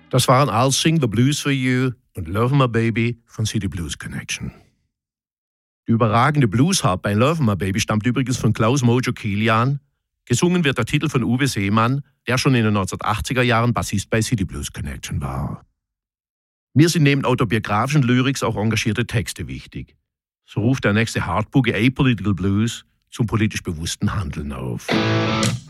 Das waren I'll Sing the Blues for You und Love My Baby von City Blues Connection. Die überragende Bluesharp bei Love My Baby stammt übrigens von Klaus Mojo Kilian. Gesungen wird der Titel von Uwe Seemann, der schon in den 1980er Jahren Bassist bei City Blues Connection war. Mir sind neben autobiografischen Lyrics auch engagierte Texte wichtig. So ruft der nächste Hardboogie Apolitical Blues zum politisch bewussten Handeln auf.